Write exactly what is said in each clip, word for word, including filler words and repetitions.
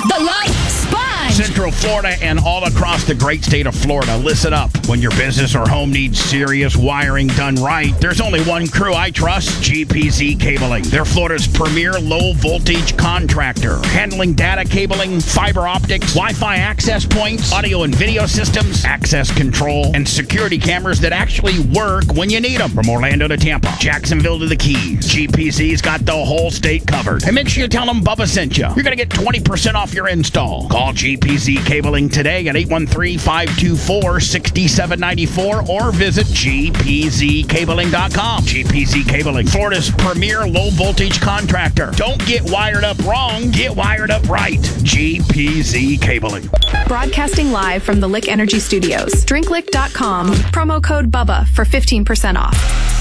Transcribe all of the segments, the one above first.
The Love Sponge. Central Florida and all across the great state of Florida. Listen up. When your business or home needs serious wiring done right, there's only one crew I trust, G P Z Cabling. They're Florida's premier low-voltage contractor, handling data cabling, fiber optics, Wi-Fi access points, audio and video systems, access control, and security cameras that actually work when you need them. From Orlando to Tampa, Jacksonville to the Keys, G P Z's got the whole state covered. And make sure you tell them Bubba sent you. You're going to get twenty percent off your install. Call G P Z Cabling today at eight one three, five two four, six seven nine four or visit G P Z cabling dot com. G P Z Cabling, Florida's premier low-voltage contractor. Don't get wired up wrong. Get wired up right. G P Z Cabling. Broadcasting live from the Lick Energy Studios. drink lick dot com. Promo code BUBBA for fifteen percent off.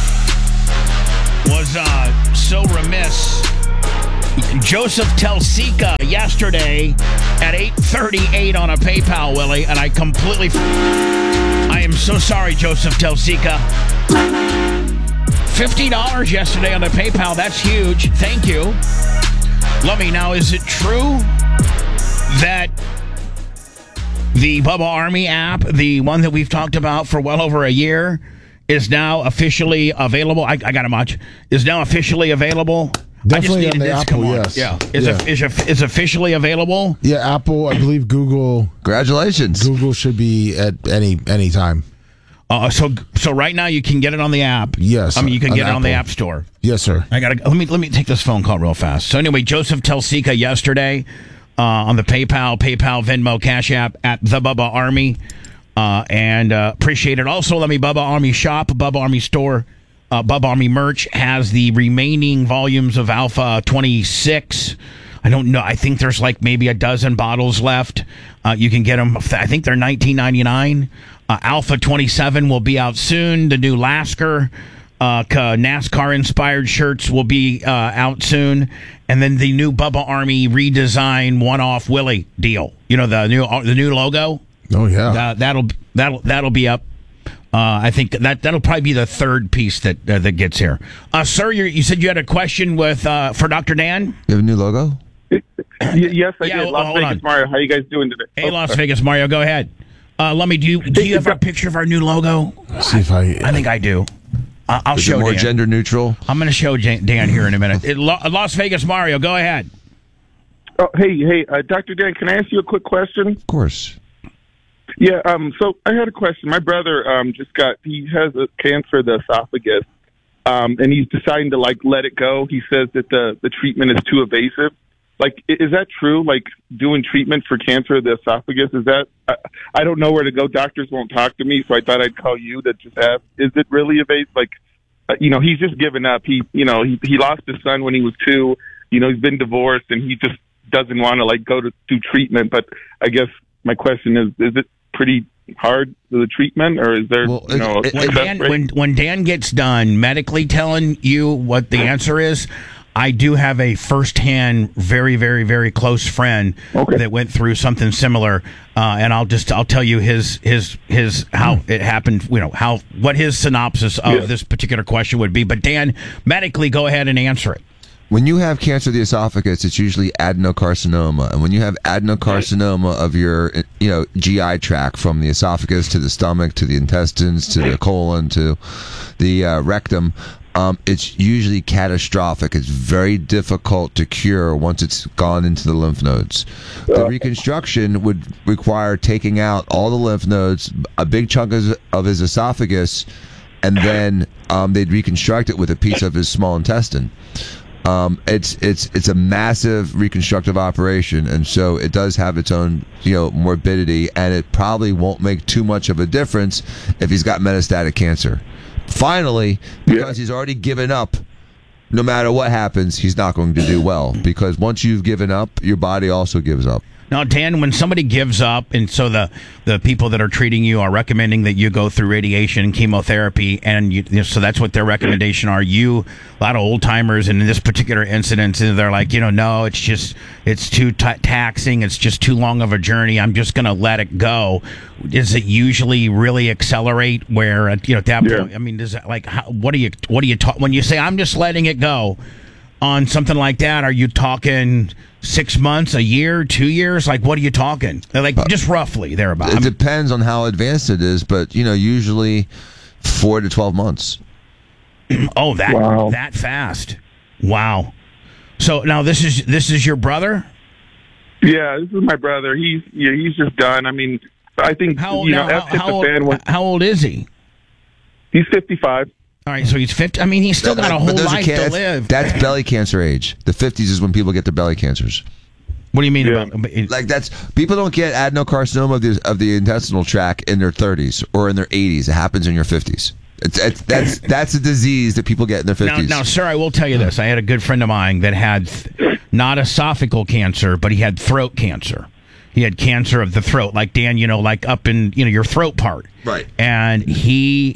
Was uh, so remiss. Joseph Telsica yesterday at eight thirty-eight on a PayPal, Willie, and I completely... I am so sorry, Joseph Telsica. fifty dollars yesterday on the PayPal. That's huge. Thank you. Let me know, is it true that the Bubba Army app, the one that we've talked about for well over a year, is now officially available? I, I got a much. Is now officially available? Definitely on the this. Apple, on. yes. Yeah. Is, yeah. A, is, a, is officially available? Yeah, Apple, I believe Google. Congratulations. Google should be at any any time. Uh, so so right now you can get it on the app. Yes. I mean, you can on get it Apple. on the App Store. Yes, sir. I gotta let me let me take this phone call real fast. So anyway, Joseph Telsica yesterday uh, on the PayPal, PayPal, Venmo, Cash App at the Bubba Army, uh, and uh, appreciate it. Also, let me Bubba Army shop, Bubba Army store. Uh, Bubba Army merch has the remaining volumes of Alpha twenty-six. I don't know. I think there's like maybe a dozen bottles left. Uh, you can get them. I think they're nineteen ninety-nine. Uh, Alpha twenty-seven will be out soon. The new Lasker uh, NASCAR-inspired shirts will be uh, out soon. And then the new Bubba Army redesign one-off Willie deal. You know, the new the new logo? Oh, yeah. Uh, that'll that'll that'll be up. Uh, I think that that'll probably be the third piece that uh, that gets here. Uh, sir, you you said you had a question with uh, for Doctor Dan? You have a new logo? Y- yes, I Yeah, did. well, Las hold Vegas on. Mario. How you guys doing today? Hey, Oh, Las sorry. Vegas Mario, go ahead. Uh, let me do. You, do you have a picture of our new logo? See if I. I think I do. Uh, I'll Is show it more Dan. gender neutral? I'm going to show Jan- Dan here in a minute. It, Lo- Las Vegas Mario, go ahead. Oh, hey, hey, uh, Doctor Dan, can I ask you a quick question? Of course. Yeah, um, so I had a question. My brother um, just got, he has a cancer of the esophagus, um, and he's deciding to, like, let it go. He says that the, the treatment is too evasive. Like, i- is that true? Like, doing treatment for cancer of the esophagus, is that, I, I don't know where to go. Doctors won't talk to me, so I thought I'd call you to just ask, is it really evasive? Like, uh, you know, he's just given up. He, you know, he, he lost his son when he was two. You know, he's been divorced, and he just doesn't want to, like, go to do treatment. But I guess my question is, is it pretty hard the treatment, or is there Well, you know it- a When success Dan, rate? when, when Dan gets done medically telling you what the answer is, I do have a firsthand, very, very, very close friend Okay. that went through something similar, uh, and I'll just I'll tell you his his his how it happened. You know how what his synopsis of Yeah. this particular question would be. But Dan, medically, go ahead and answer it. When you have cancer of the esophagus, it's usually adenocarcinoma. And when you have adenocarcinoma of your, you know, G I tract, from the esophagus to the stomach to the intestines to the colon to the uh, rectum, um, it's usually catastrophic. It's very difficult to cure once it's gone into the lymph nodes. The reconstruction would require taking out all the lymph nodes, a big chunk of, of his esophagus, and then um, they'd reconstruct it with a piece of his small intestine. Um, it's it's it's a massive reconstructive operation, and so it does have its own, you know, morbidity, and it probably won't make too much of a difference if he's got metastatic cancer. Finally, because he's already given up, no matter what happens, he's not going to do well, because once you've given up, your body also gives up. Now, Dan, when somebody gives up, and so the, the people that are treating you are recommending that you go through radiation and chemotherapy, and you, you know, so that's what their recommendation are. You, a lot of old timers, and in this particular incident, they're like, you know, no, it's just, it's too t- taxing, it's just too long of a journey, I'm just going to let it go. Does it usually really accelerate where, uh, you know, at that Yeah. point, I mean, does it, like, how, what do you, what do you talk, when you say, I'm just letting it go, on something like that? Are you talking six months, a year, two years? Like, what are you talking? Like, just roughly thereabout. It depends on how advanced it is, but you know, usually four to twelve months. Oh, that Wow. that fast! Wow. So now this is this is your brother? Yeah, this is my brother. He's yeah, he's just done. I mean, I think How old you know, now? F How, hit how the old, fan when how old is he? he's fifty-five. All right, so he's fifty. I mean, he's still got a But whole those are life can- to that's- live. That's belly cancer age. The fifties is when people get their belly cancers. What do you mean Yeah. about? Like that's people don't get adenocarcinoma of the of the intestinal tract in their thirties or in their eighties. It happens in your fifties. It's, it's that's that's a disease that people get in their Now, fifties. now, sir, I will tell you this. I had a good friend of mine that had th- not esophageal cancer, but he had throat cancer. He had cancer of the throat, like Dan, you know, like up in you know your throat part. Right. And he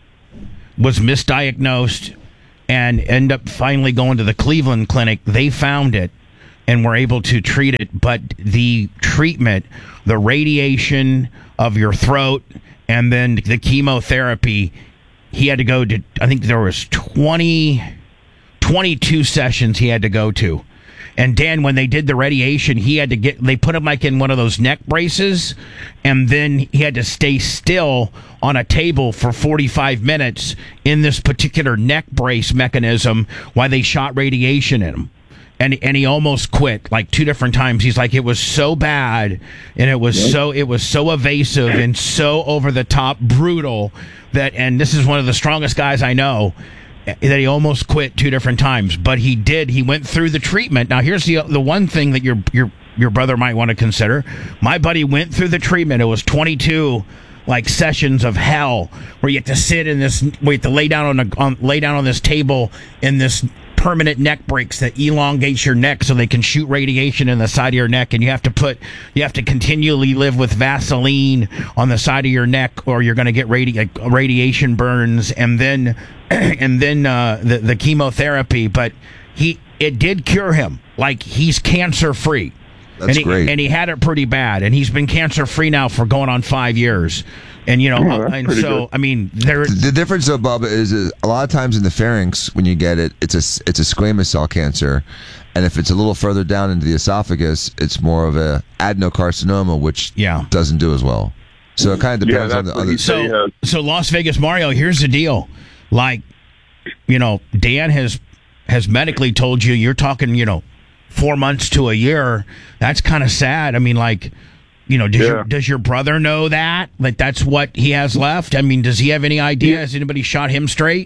was misdiagnosed and ended up finally going to the Cleveland Clinic. They found it and were able to treat it, but the treatment, the radiation of your throat, and then the chemotherapy, he had to go to, I think there was twenty, twenty-two sessions he had to go to. And Dan, when they did the radiation, he had to get, they put him like in one of those neck braces, and then he had to stay still on a table for forty-five minutes in this particular neck brace mechanism while they shot radiation in him. And, and he almost quit like two different times. He's like, it was so bad, and it was so it was so evasive and so over the top brutal that, and this is one of the strongest guys I know, that he almost quit two different times. But he did. He went through the treatment. Now here's the the one thing that your your your brother might want to consider. My buddy went through the treatment. It was twenty-two like sessions of hell where you have to sit in this, where you have to lay down on a on, lay down on this table in this permanent neck breaks that elongates your neck so they can shoot radiation in the side of your neck, and you have to put you have to continually live with Vaseline on the side of your neck, or you're going to get radi- like, radiation burns, and then and then uh, the the chemotherapy. But he it did cure him. Like, he's cancer free. That's and he, great. And he had it pretty bad, and he's been cancer free now for going on five years. And you know, Oh, uh, that's and pretty so good. I mean, there. The difference, though, Bubba, is, is a lot of times in the pharynx, when you get it, it's a it's a squamous cell cancer, and if it's a little further down into the esophagus, it's more of a adenocarcinoma, which Yeah. doesn't do as well. So it kind of Yeah, depends on that's the what other. he said. So, so Las Vegas Mario, here's the deal. Like, you know, Dan has has medically told you you're talking, you know, four months to a year. That's kind of sad. I mean, like, you know, does Yeah. your does your brother know that? Like, that's what he has left? I mean, does he have any idea? Has anybody shot him straight?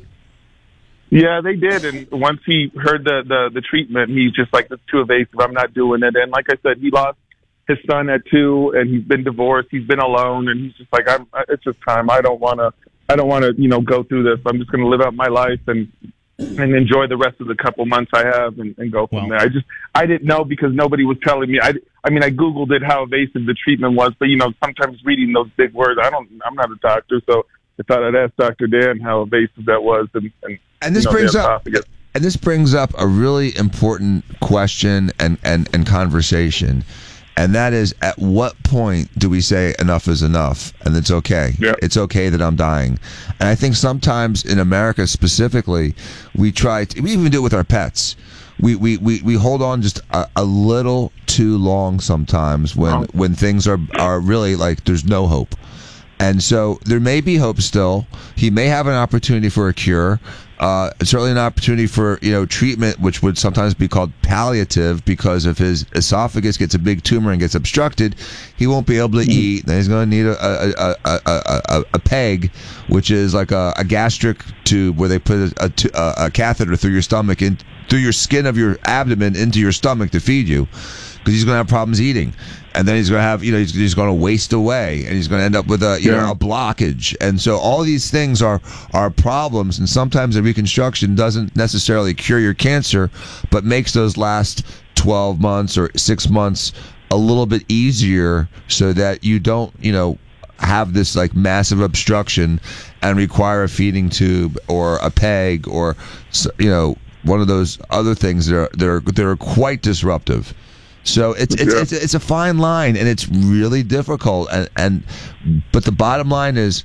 Yeah, they did. And once he heard the, the, the treatment, he's just like, it's too evasive. I'm not doing it. And like I said, he lost his son at two, and he's been divorced. He's been alone, and he's just like, I'm. It's just time. I don't want to. I don't want to, you know, go through this. I'm just going to live out my life and and enjoy the rest of the couple months I have, and, and go from Well- there. I just I didn't know because nobody was telling me. I, I mean, I Googled it how evasive the treatment was, but you know, sometimes reading those big words, I don't. I'm not a doctor, so I thought I'd ask Doctor Dan how evasive that was, and and, And this you know, brings the up esophagus. and this brings up a really important question and, and, and conversation. And that is, at what point do we say enough is enough and it's okay? Yeah. It's okay that I'm dying. And I think sometimes in America specifically, we try to, we even do it with our pets. We we, we, we hold on just a, a little too long sometimes when, Oh. when things are, are really like there's no hope. And so there may be hope still. He may have an opportunity for a cure. Uh, certainly an opportunity for, you know, treatment, which would sometimes be called palliative, because if his esophagus gets a big tumor and gets obstructed, he won't be able to eat. Then he's going to need a a, a, a, a, a, a peg, which is like a, a gastric tube where they put a, a, t- a, a catheter through your stomach and through your skin of your abdomen into your stomach to feed you, because he's going to have problems eating. And then he's going to have, you know, he's, he's going to waste away, and he's going to end up with a, you Yeah. know, a blockage. And so all these things are are problems. And sometimes the reconstruction doesn't necessarily cure your cancer, but makes those last twelve months or six months a little bit easier, so that you don't, you know, have this like massive obstruction and require a feeding tube or a peg or, you know, one of those other things that are that are, that are quite disruptive. So it's it's, Yeah. it's it's a fine line, and it's really difficult. And, and but the bottom line is,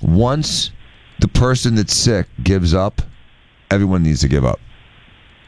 once the person that's sick gives up, everyone needs to give up.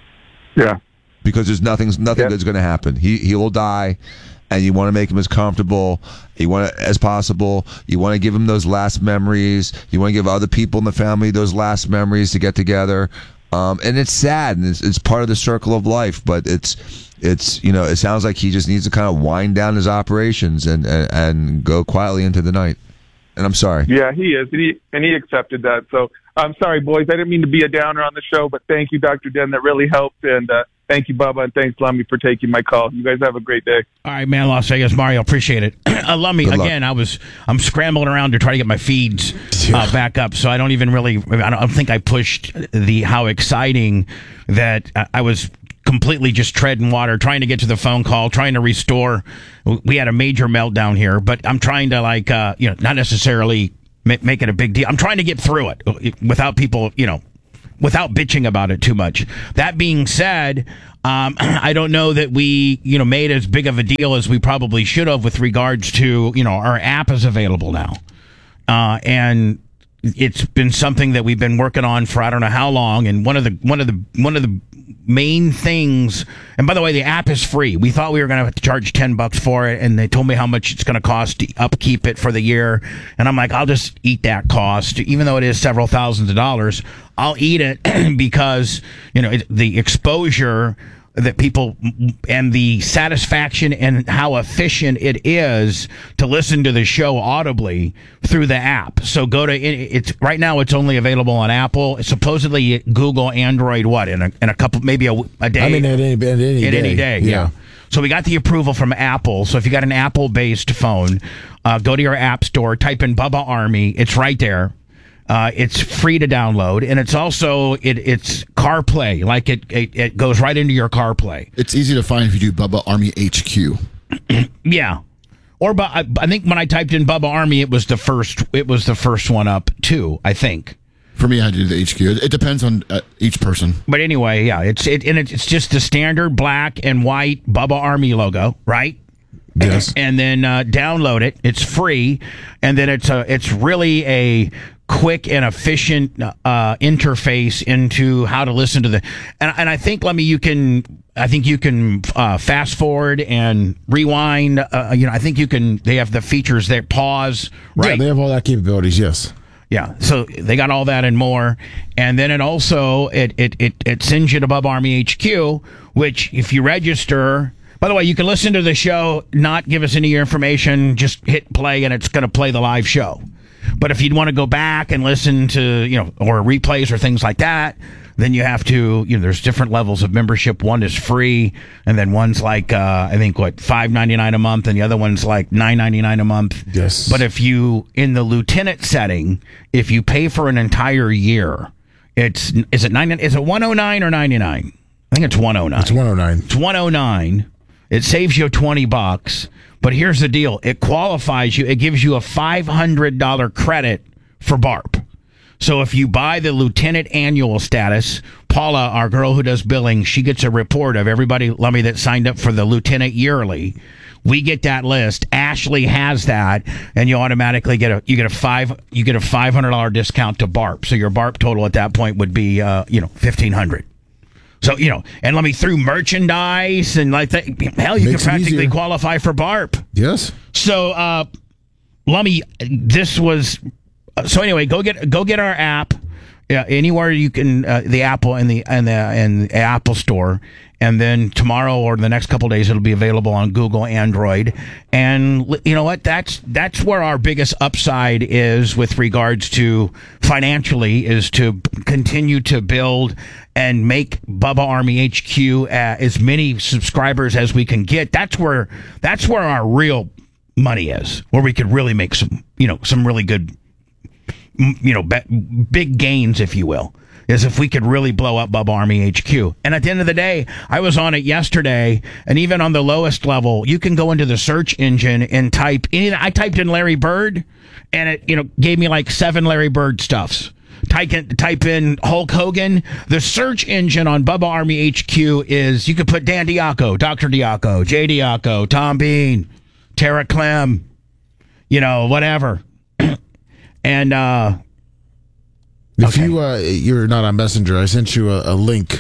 Yeah. Because there's nothing nothing Yeah. good's going to happen. He he will die, and you want to make him as comfortable you want to, as possible. You want to give him those last memories. You want to give other people in the family those last memories to get together. Um, and it's sad, and it's, it's part of the circle of life. But it's it's you know it sounds like he just needs to kind of wind down his operations and and, and go quietly into the night. And I'm sorry. Yeah, he is, and he and he accepted that. So I'm sorry, boys. I didn't mean to be a downer on the show, but thank you, Doctor Den. That really helped, and uh, thank you, Bubba, and thanks, Lummy, for taking my call. You guys have a great day. All right, man, Las Vegas, Mario, appreciate it. uh, Lummy, Good luck. again, I was I'm scrambling around to try to get my feeds uh, back up, so I don't even really I don't think I pushed the how exciting that uh, I was completely just treading water, trying to get to the phone call, trying to restore. We had a major meltdown here, but I'm trying to like uh, you know not necessarily ma- make it a big deal. I'm trying to get through it without people, you know. without bitching about it too much. That being said, um, I don't know that we, you know, made as big of a deal as we probably should have with regards to, you know, our app is available now. Uh, and it's been something that we've been working on for I don't know how long. And one of the, one of the, one of the main things, and by the way, the app is free. We thought we were going to have to charge ten bucks for it, and they told me how much it's going to cost to upkeep it for the year. And I'm like, I'll just eat that cost, even though it is several thousands of dollars. I'll eat it because, you know, it, the exposure that people and the satisfaction and how efficient it is to listen to the show audibly through the app. So go to it's right now. It's only available on Apple. It's supposedly Google, Android. What in a in a couple maybe a, a day. I mean, at any, at any at day. any day. Yeah. yeah. So we got the approval from Apple. So if you got an Apple-based phone, uh, go to your app store, type in Bubba Army. It's right there. Uh, it's free to download, and it's also it, it's CarPlay. Like it, it, it goes right into your CarPlay. It's easy to find if you do Bubba Army H Q. Yeah, or but I, I think when I typed in Bubba Army, it was the first. It was the first one up too. I think. For me, I do the H Q. It depends on uh, each person. But anyway, yeah, it's it and it's just the standard black and white Bubba Army logo, right? Yes. And then uh, download it. It's free, and then it's a it's really a quick and efficient uh, interface into how to listen to the and and I think let me you can I think you can uh, fast forward and rewind. Uh, you know, I think you can. They have the features there. Pause. Right. Yeah, they have all that capabilities. Yes. Yeah, so they got all that and more, and then it also it it it, it sends you to Bubba Army H Q, which if you register. By the way, you can listen to the show, not give us any of your information, just hit play, and it's going to play the live show. But if you'd want to go back and listen to, you know, or replays or things like that, then you have to, you know, there's different levels of membership. One is free, and then one's like, uh, I think, what, five ninety-nine a month, and the other one's like nine ninety-nine a month. Yes. But if you, in the lieutenant setting, if you pay for an entire year, it's, is it nine, is it one oh nine or ninety-nine? I think it's one oh nine. It's one oh nine. It's one oh nine. It saves you twenty bucks. But here's the deal. It qualifies you. It gives you a five hundred dollars credit for B A R P. So if you buy the lieutenant annual status, Paula, our girl who does billing, she gets a report of everybody, Lummy, that signed up for the lieutenant yearly. We get that list. Ashley has that, and you automatically get a you get a five you get a five hundred dollars discount to B A R P. So your B A R P total at that point would be uh, you know fifteen hundred dollars. So, you know, and let me through merchandise and like that. Hell, you Makes can it practically easier. qualify for B A R P. Yes. So, uh, Lummy, this was. Uh, so anyway, go get go get our app. Yeah, anywhere you can, uh, the Apple and the and the and the Apple Store, and then tomorrow or the next couple of days it'll be available on Google, Android, and you know what? That's that's where our biggest upside is with regards to financially is to continue to build and make Bubba Army H Q uh, as many subscribers as we can get. That's where that's where our real money is, where we could really make some you know some really good. You know, big gains, if you will, is if we could really blow up Bubba Army H Q. And at the end of the day, I was on it yesterday, and even on the lowest level, you can go into the search engine and type any. I typed in Larry Bird, and it you know gave me like seven Larry Bird stuffs. Type in, type in Hulk Hogan. The search engine on Bubba Army H Q is you could put Dan Diaco, Doctor Diaco, Jay Diaco, Tom Bean, Tara Clem, you know, whatever. And uh, If okay. you uh, you're not on Messenger, I sent you a, a link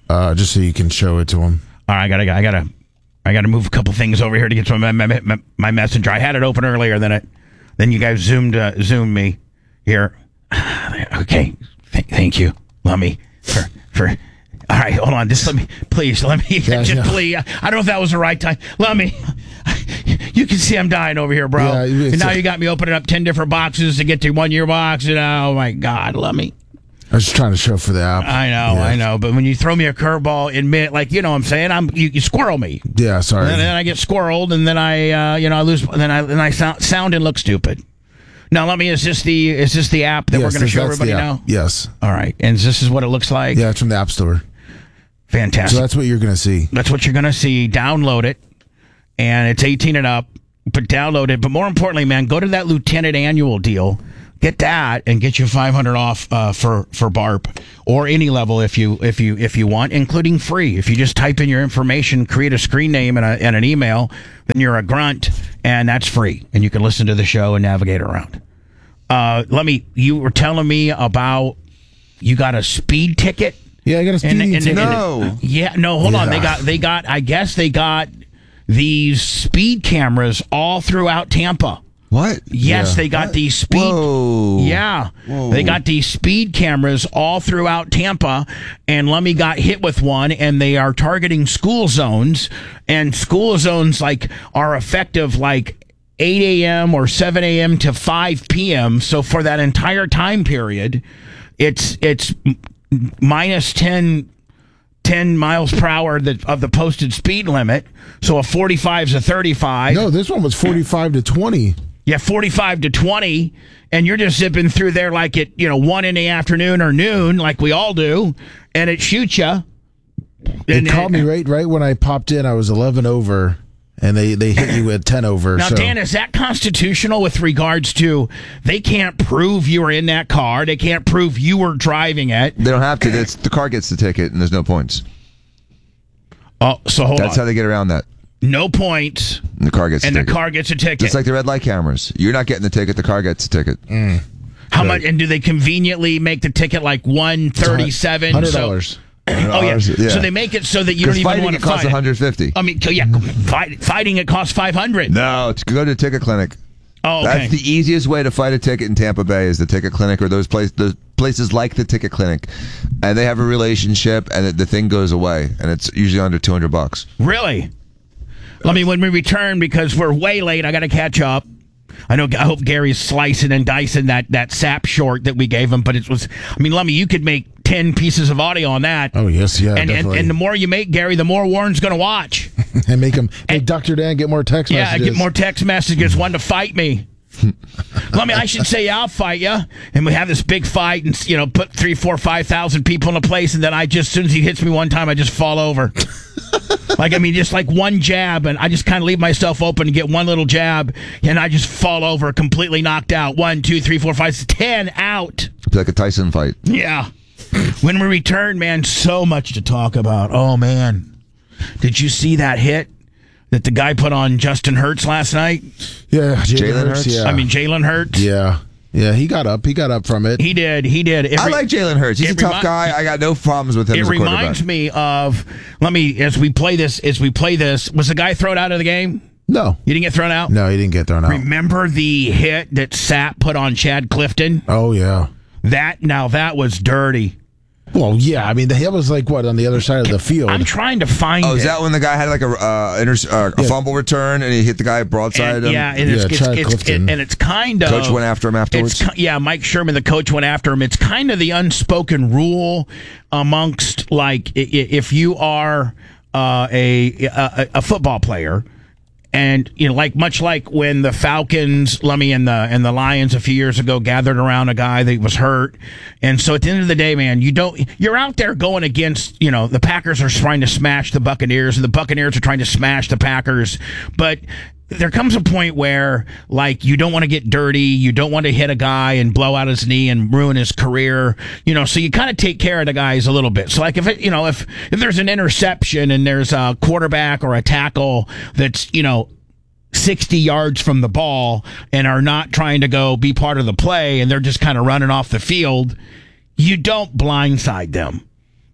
uh, just so you can show it to them. All right, I gotta, I gotta, I gotta move a couple things over here to get to my, my, my, my messenger. I had it open earlier, then it, then you guys zoomed, uh, zoomed me here. Okay, Th- thank you, Lummy, for for. All right, hold on. Just let me, please, let me, Yeah, just yeah. please. I don't know if that was the right time. Let me. You can see I'm dying over here, bro. Yeah, it's and now a- you got me opening up ten different boxes to get to one year box. And oh my God, let me. I was just trying to show for the app. I know, Yeah. I know. But when you throw me a curveball in mid, like you know, what I'm saying, I'm you, you squirrel me. Yeah, sorry. And then I get squirreled, and then I, uh, you know, I lose. And then I, then I sound, sound and look stupid. Now, let me. Is this the is this the app that Yes, we're going to this- show that's the everybody app. now? Yes. All right, and this is what it looks like. Yeah, it's from the App Store. Fantastic. So that's what you're going to see. That's what you're going to see. Download it, and it's eighteen and up. But download it. But more importantly, man, go to that Lieutenant Annual deal. Get that and get you five hundred off uh, for for B A R P or any level if you if you if you want, including free. If you just type in your information, create a screen name and, a, and an email, then you're a grunt, and that's free, and you can listen to the show and navigate around. Uh, let me. You were telling me about you got a speed ticket. Yeah, I got a speeding ticket. No. Yeah, no, hold on. Yeah. They got, they got, I guess they got these speed cameras all throughout Tampa. What? Yes, Yeah. they got these speed. Whoa. Yeah, Whoa. they got these speed cameras all throughout Tampa, and Lummy got hit with one, and they are targeting school zones, and school zones like are effective like eight a.m. or seven a.m. to five p.m. So for that entire time period, it's it's minus ten. ten miles per hour that, of the posted speed limit. So a forty-five is a thirty-five. No, this one was forty-five to twenty. Yeah, forty-five to twenty, and you're just zipping through there like at, you know, one in the afternoon or noon, like we all do, and it shoots you. It caught me right right when I popped in. I was eleven over, and they, they hit you at ten over. Now, so. Dan, is that constitutional with regards to they can't prove you were in that car? They can't prove you were driving it. They don't have to. That's, the car gets the ticket, and there's no points. Oh, so hold That's on. how they get around that. No points, And the car gets and the the ticket. car gets a ticket. Just like the red light cameras. You're not getting the ticket. The car gets the ticket. How much? And do they conveniently make the ticket like one thirty-seven? Hundred dollars. Oh yeah. Yeah. So they make it so that you don't Because even fighting want it to costs fight. one hundred fifty. I mean, yeah, fight, fighting it costs five hundred. No, it's go to the ticket clinic. Oh, okay. That's the easiest way to fight a ticket in Tampa Bay is the ticket clinic or those place those places like the ticket clinic, and they have a relationship, and the thing goes away, and it's usually under two hundred bucks. Really? Let me when we return because we're way late. I got to catch up. I know. I hope Gary's slicing and dicing that that sap short that we gave him, but it was. I mean, Lummy, you could make ten pieces of audio on that. Oh yes, yeah, and, and definitely. and the more you make, Gary, the more Warren's going to watch. and make them make Doctor Dan get more text Yeah, I messages. get more text messages. One to fight me. Lummy, I should say I'll fight you, and we have this big fight, and you know, put three, four, five thousand people in a place, and then I just, as soon as he hits me one time, I just fall over. Like I mean, just like one jab, and I just kind of leave myself open and get one little jab, and I just fall over, completely knocked out. One, two, three, four, five, ten out. It's like a Tyson fight. Yeah. When we return, man, so much to talk about. Oh man, did you see that hit that the guy put on Justin Hurts last night? Yeah, Jalen Jalen Hurts. Hurts? Yeah, I mean, Jalen Hurts. yeah, yeah. He got up. He got up from it. He did. He did. Every, I like Jalen Hurts. He's a it tough remi- guy. I got no problems with him It as a reminds quarterback. me of. Let me as we play this. As we play this, was the guy thrown out of the game? no, You didn't get thrown out. no, he didn't get thrown out. Remember the hit that Sapp put on Chad Clifton? Oh yeah. That now that was dirty. Well, yeah. I mean, the hit was like what on the other side of the field. I'm trying to find Oh, is it. that when the guy had like a uh, inter- uh, a Yeah. fumble return and he hit the guy broadside? And, him? yeah, and it's, Yeah, it's, Chad it's, Clifton. it, and it's kind of Coach went after him afterwards? It's, ki- yeah, Mike Sherman, the coach, went after him. It's kind of the unspoken rule amongst like i- i- if you are uh, a, a a football player. And you know, like much like when the Falcons, Lummy, and the and the Lions a few years ago gathered around a guy that was hurt, and so at the end of the day, man, you don't you're out there going against, you know, the Packers are trying to smash the Buccaneers, and the Buccaneers are trying to smash the Packers, but there comes a point where like you don't want to get dirty, you don't want to hit a guy and blow out his knee and ruin his career, you know, so you kind of take care of the guys a little bit. So like if it, you know, if if there's an interception and there's a quarterback or a tackle that's, you know, sixty yards from the ball and are not trying to go be part of the play and they're just kind of running off the field, you don't blindside them.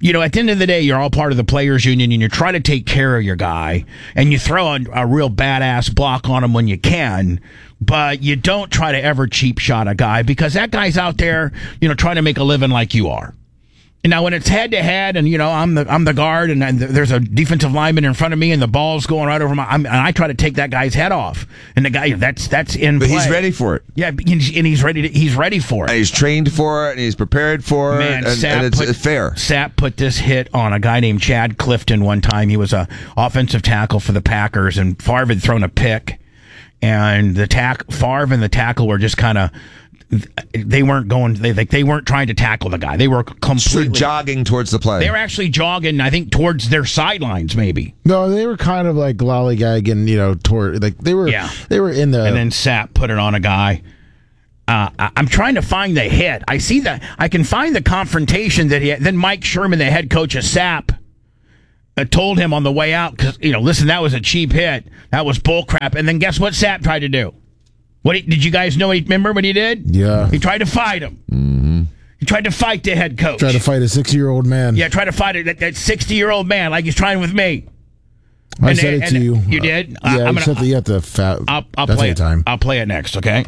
you know, at the end of the day, you're all part of the players union, and you try to take care of your guy, and you throw a, a real badass block on him when you can, but you don't try to ever cheap shot a guy, because that guy's out there, you know, trying to make a living like you are. And now when it's head to head, and you know, I'm the I'm the guard, and, and there's a defensive lineman in front of me, and the ball's going right over my, I'm, and I try to take that guy's head off, and the guy that's that's in But play. he's ready for it. Yeah, and he's ready to, he's ready for it. And he's trained for it, and he's prepared for Man, it, and, Sapp and it's put, fair. Sapp put this hit on a guy named Chad Clifton one time. He was a offensive tackle for the Packers, and Favre had thrown a pick, and the tack Favre and the tackle were just kind of, they weren't going, they like they weren't trying to tackle the guy. They were completely So jogging towards the play. They were actually jogging, I think, towards their sidelines, maybe. No, they were kind of like lollygagging, you know, toward like they were. Yeah. They were in the. And then Sapp put it on a guy. Uh, I- I'm trying to find the hit. I see that. I can find the confrontation that he had. Then Mike Sherman, the head coach of Sapp, uh, told him on the way out, because, you know, listen, that was a cheap hit. That was bullcrap. And then guess what Sapp tried to do? What he, did you guys know? He, remember what he did? Yeah. He tried to fight him. Mm-hmm. He tried to fight the head coach. Try to fight a six-year-old man. Yeah, try to fight it, that, that sixty-year-old man like he's trying with me. I And- said it and- to you. You did? Yeah, I- I'm you gonna- said that you have to. Fa- I'll, I'll that's play any it. time. I'll play it next, okay?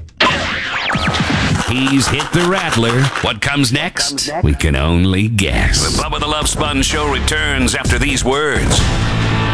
He's hit the rattler. What comes next? We can only guess. The Bubba the Love Sponge Show returns after these words.